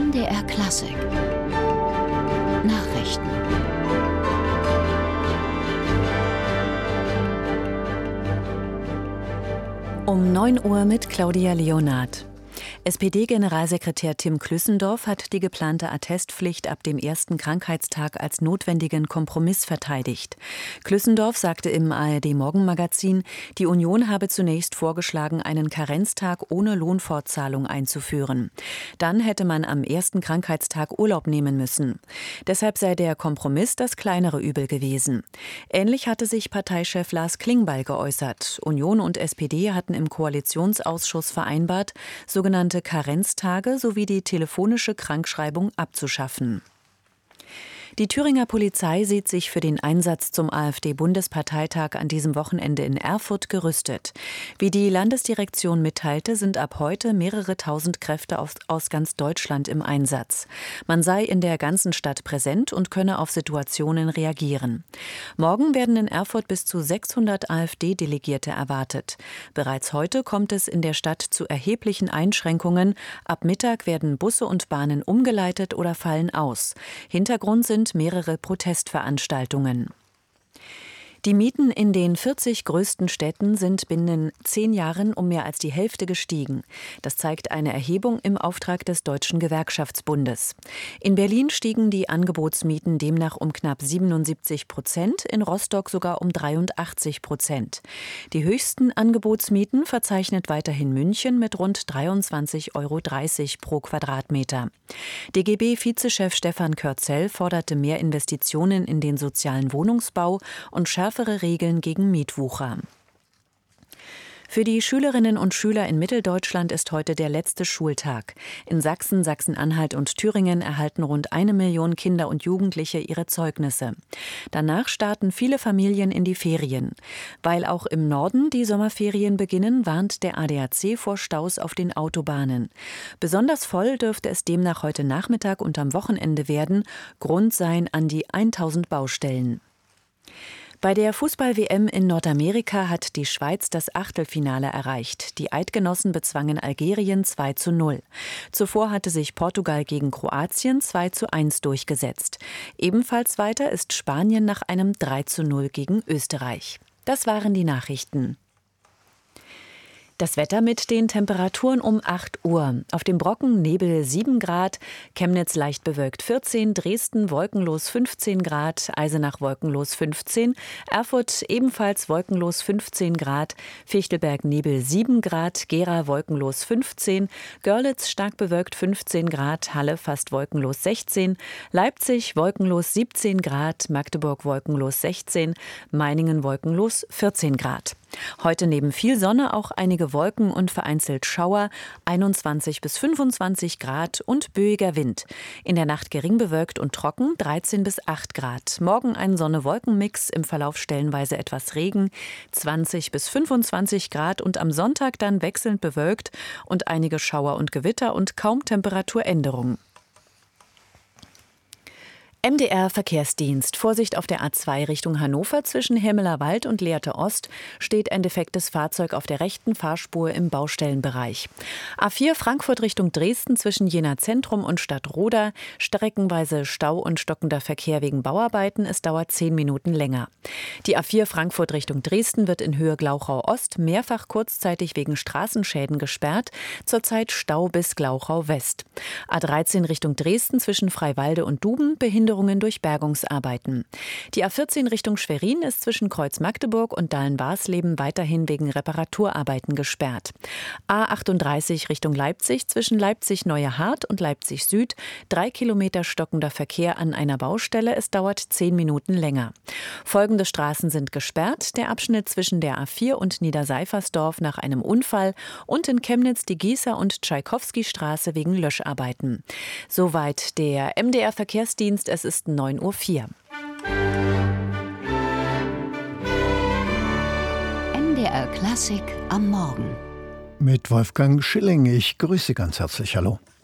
MDR Klassik Nachrichten. Um 9 Uhr mit Claudia Leonard. SPD-Generalsekretär Tim Klüssendorf hat die geplante Attestpflicht ab dem ersten Krankheitstag als notwendigen Kompromiss verteidigt. Klüssendorf sagte im ARD-Morgenmagazin, die Union habe zunächst vorgeschlagen, einen Karenztag ohne Lohnfortzahlung einzuführen. Dann hätte man am ersten Krankheitstag Urlaub nehmen müssen. Deshalb sei der Kompromiss das kleinere Übel gewesen. Ähnlich hatte sich Parteichef Lars Klingbeil geäußert. Union und SPD hatten im Koalitionsausschuss vereinbart, sogenannte Karenztage sowie die telefonische Krankschreibung abzuschaffen. Die Thüringer Polizei sieht sich für den Einsatz zum AfD-Bundesparteitag an diesem Wochenende in Erfurt gerüstet. Wie die Landesdirektion mitteilte, sind ab heute mehrere tausend Kräfte aus ganz Deutschland im Einsatz. Man sei in der ganzen Stadt präsent und könne auf Situationen reagieren. Morgen werden in Erfurt bis zu 600 AfD-Delegierte erwartet. Bereits heute kommt es in der Stadt zu erheblichen Einschränkungen. Ab Mittag werden Busse und Bahnen umgeleitet oder fallen aus. Hintergrund sind mehrere Protestveranstaltungen. Die Mieten in den 40 größten Städten sind binnen 10 Jahren um mehr als die Hälfte gestiegen. Das zeigt eine Erhebung im Auftrag des Deutschen Gewerkschaftsbundes. In Berlin stiegen die Angebotsmieten demnach um knapp 77%, in Rostock sogar um 83%. Die höchsten Angebotsmieten verzeichnet weiterhin München mit rund 23,30 € pro Quadratmeter. DGB-Vizechef Stefan Körzel forderte mehr Investitionen in den sozialen Wohnungsbau und schärfere Regeln gegen Mietwucher. Für die Schülerinnen und Schüler in Mitteldeutschland ist heute der letzte Schultag. In Sachsen, Sachsen-Anhalt und Thüringen erhalten rund 1 Million Kinder und Jugendliche ihre Zeugnisse. Danach starten viele Familien in die Ferien. Weil auch im Norden die Sommerferien beginnen, warnt der ADAC vor Staus auf den Autobahnen. Besonders voll dürfte es demnach heute Nachmittag und am Wochenende werden. Grund seien an die 1000 Baustellen. Bei der Fußball-WM in Nordamerika hat die Schweiz das Achtelfinale erreicht. Die Eidgenossen bezwangen Algerien 2:0. Zuvor hatte sich Portugal gegen Kroatien 2:1 durchgesetzt. Ebenfalls weiter ist Spanien nach einem 3:0 gegen Österreich. Das waren die Nachrichten. Das Wetter mit den Temperaturen um 8 Uhr. Auf dem Brocken Nebel 7 Grad, Chemnitz leicht bewölkt 14, Dresden wolkenlos 15 Grad, Eisenach wolkenlos 15, Erfurt ebenfalls wolkenlos 15 Grad, Fichtelberg Nebel 7 Grad, Gera wolkenlos 15, Görlitz stark bewölkt 15 Grad, Halle fast wolkenlos 16, Leipzig wolkenlos 17 Grad, Magdeburg wolkenlos 16, Meiningen wolkenlos 14 Grad. Heute neben viel Sonne auch einige Wolken und vereinzelt Schauer, 21 bis 25 Grad und böiger Wind. In der Nacht gering bewölkt und trocken, 13 bis 8 Grad. Morgen ein Sonne-Wolken-Mix, im Verlauf stellenweise etwas Regen, 20 bis 25 Grad und am Sonntag dann wechselnd bewölkt und einige Schauer und Gewitter und kaum Temperaturänderungen. MDR Verkehrsdienst. Vorsicht auf der A2 Richtung Hannover zwischen Hemmeler Wald und Lehrte Ost steht ein defektes Fahrzeug auf der rechten Fahrspur im Baustellenbereich. A4 Frankfurt Richtung Dresden zwischen Jena Zentrum und Stadtroda streckenweise Stau und stockender Verkehr wegen Bauarbeiten. Es dauert 10 Minuten länger. Die A4 Frankfurt Richtung Dresden wird in Höhe Glauchau Ost mehrfach kurzzeitig wegen Straßenschäden gesperrt. Zurzeit Stau bis Glauchau West. A13 Richtung Dresden zwischen Freiwalde und Duben Behinderungen durch Bergungsarbeiten. Die A14 Richtung Schwerin ist zwischen Kreuz Magdeburg und Dahlen-Barsleben weiterhin wegen Reparaturarbeiten gesperrt. A38 Richtung Leipzig zwischen Leipzig-Neuehardt und Leipzig Süd 3 Kilometer stockender Verkehr an einer Baustelle. Es dauert 10 Minuten länger. Folgende Straßen sind gesperrt. Der Abschnitt zwischen der A4 und Niederseifersdorf nach einem Unfall und in Chemnitz die Gießer- und Tschaikowski-Straße wegen Löscharbeiten. Soweit der MDR Verkehrsdienst. Es ist 9:04 Uhr. MDR Klassik am Morgen. Mit Wolfgang Schilling. Ich grüße ganz herzlich. Hallo.